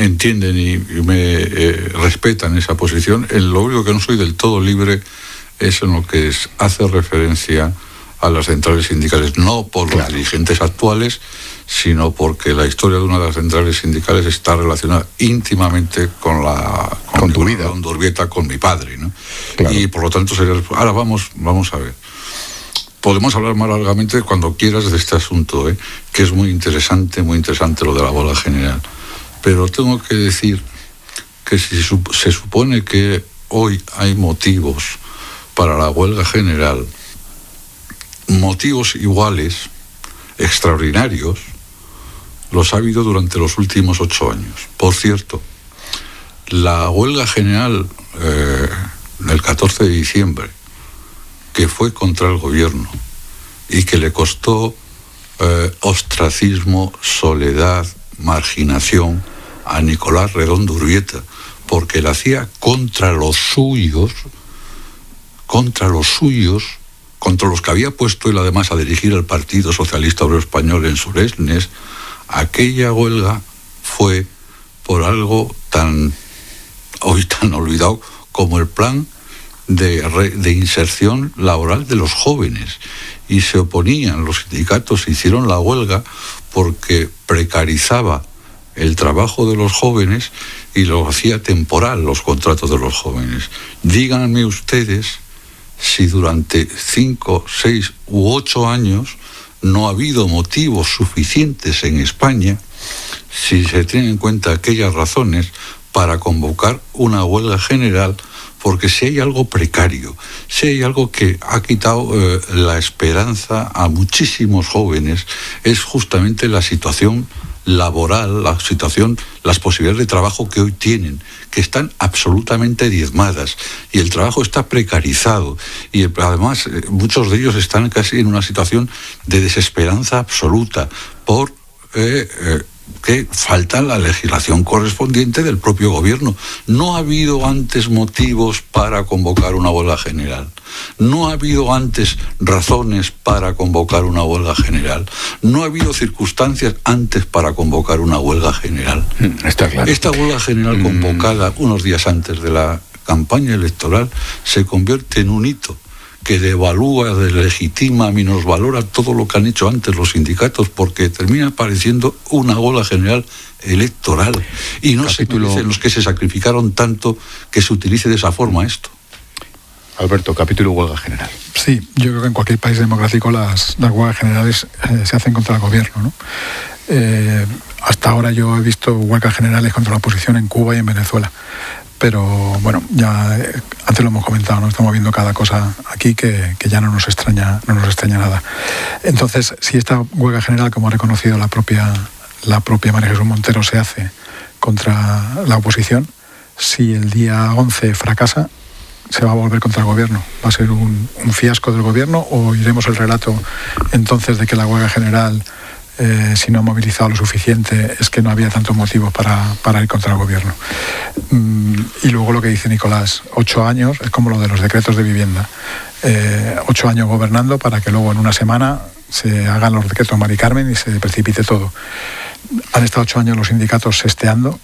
entienden y me respetan esa posición. Lo único que no soy del todo libre es en lo que hace referencia a las centrales sindicales, no por los dirigentes actuales, sino porque la historia de una de las centrales sindicales está relacionada íntimamente con tu vida, con Urbieta, con mi padre, ¿no? Claro. Y por lo tanto ahora vamos a ver. Podemos hablar más largamente cuando quieras de este asunto, que es muy interesante lo de la huelga general. Pero tengo que decir que si se supone que hoy hay motivos para la huelga general, motivos iguales, extraordinarios, los ha habido durante los últimos 8 años. Por cierto, la huelga general del 14 de diciembre, que fue contra el gobierno y que le costó ostracismo, soledad, marginación a Nicolás Redondo Urbieta, porque la hacía contra los suyos, contra los que había puesto él además a dirigir el Partido Socialista Obrero Español en Suresnes. Aquella huelga fue por algo hoy tan olvidado como el plan de inserción laboral de los jóvenes, y se oponían los sindicatos, hicieron la huelga porque precarizaba el trabajo de los jóvenes y lo hacía temporal los contratos de los jóvenes. Díganme ustedes si durante 5, 6 u 8 años no ha habido motivos suficientes en España, si se tienen en cuenta aquellas razones, para convocar una huelga general, porque si hay algo precario, si hay algo que ha quitado la esperanza a muchísimos jóvenes, es justamente la situación laboral, las posibilidades de trabajo que hoy tienen, que están absolutamente diezmadas, y el trabajo está precarizado, y además muchos de ellos están casi en una situación de desesperanza absoluta por que falta la legislación correspondiente del propio gobierno. No ha habido antes motivos para convocar una huelga general. No ha habido antes razones para convocar una huelga general. No ha habido circunstancias antes para convocar una huelga general. Está claro. Esta huelga general convocada unos días antes de la campaña electoral se convierte en un hito que devalúa, deslegitima, minusvalora todo lo que han hecho antes los sindicatos, porque termina pareciendo una huelga general electoral. Y no se merecen los que se sacrificaron tanto que se utilice de esa forma esto. Alberto, capítulo huelga general. Sí, yo creo que en cualquier país democrático las huelgas generales se hacen contra el gobierno, ¿no? Hasta ahora yo he visto huelgas generales contra la oposición en Cuba y en Venezuela. Pero bueno, ya antes lo hemos comentado, ¿no? Estamos viendo cada cosa aquí que ya no nos extraña nada. Entonces, si esta huelga general, como ha reconocido la propia María Jesús Montero, se hace contra la oposición, si el día 11 fracasa, se va a volver contra el gobierno. ¿Va a ser un fiasco del gobierno o oiremos el relato entonces de que la huelga general, si no ha movilizado lo suficiente, es que no había tantos motivos para ir contra el gobierno? Y luego lo que dice Nicolás, 8 años, es como lo de los decretos de vivienda. 8 años gobernando para que luego en una semana se hagan los decretos Mari Carmen y se precipite todo. Han estado 8 años los sindicatos sesteando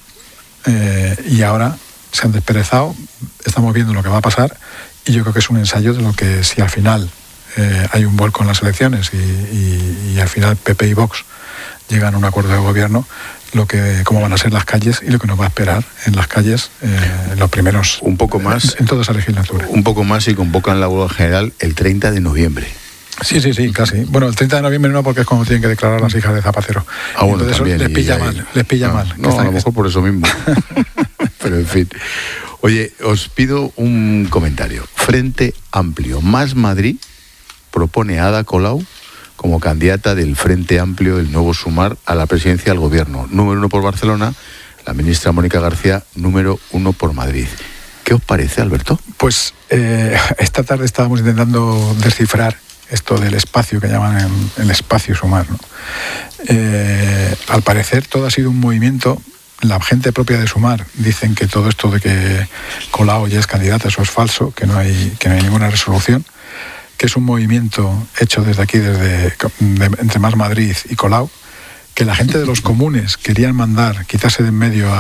y ahora se han desperezado, estamos viendo lo que va a pasar, y yo creo que es un ensayo de lo que, si al final hay un vuelco en las elecciones y al final PP y Vox llegan a un acuerdo de gobierno, cómo van a ser las calles y lo que nos va a esperar en las calles en los primeros... Un poco más. En toda esa legislatura. Un poco más y convocan la huelga general el 30 de noviembre. Sí, casi. Bueno, el 30 de noviembre no, porque es cuando tienen que declarar las hijas de Zapatero. Bueno, entonces también, les pilla mal. No, a lo mejor por eso mismo. Pero en fin. Oye, os pido un comentario. Frente Amplio más Madrid propone a Ada Colau como candidata del Frente Amplio, el nuevo Sumar, a la presidencia del gobierno. Número 1 por Barcelona, la ministra Mónica García, número 1 por Madrid. ¿Qué os parece, Alberto? Pues esta tarde estábamos intentando descifrar esto del espacio que llaman el espacio Sumar, ¿no? Al parecer todo ha sido un movimiento. La gente propia de Sumar dicen que todo esto de que Colau ya es candidata, eso es falso, que no hay ninguna resolución, que es un movimiento hecho desde aquí, entre Más Madrid y Colau, que la gente de los comunes querían quitarse de en medio